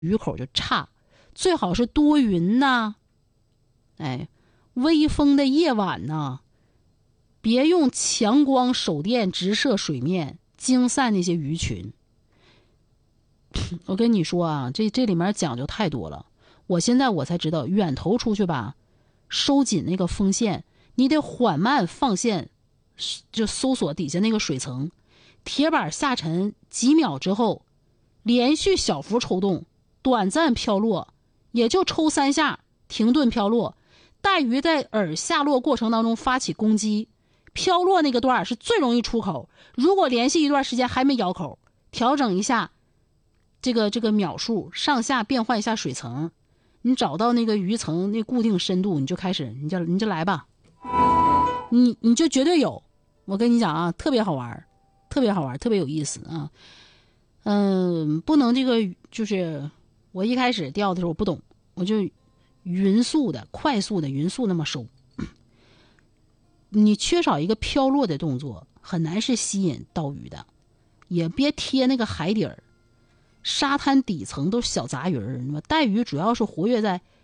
鱼口就差，最好是多云呐，微风的夜晚呐，别用强光手电直射水面，惊散那些鱼群。我跟你说啊，这里面讲究太多了。现在我才知道，远投出去吧，收紧那个风线，你得缓慢放线，就搜索底下那个水层，铁板下沉几秒之后，连续小幅抽动，短暂飘落，也就抽3下，停顿飘落。带鱼在饵下落过程当中发起攻击，飘落那个段是最容易出口。如果连续一段时间还没咬口，调整一下这个秒数，上下变换一下水层，你找到那个鱼层那固定深度，你就开始，你就来吧，你就绝对有。我跟你讲啊，特别好玩，特别好玩，特别有意思啊。不能就是我一开始钓的时候我不懂，我就快速的匀速那么收。你缺少一个飘落的动作，很难是吸引到鱼的。也别贴那个海底儿，沙滩底层都是小杂鱼儿。带鱼主要是活跃在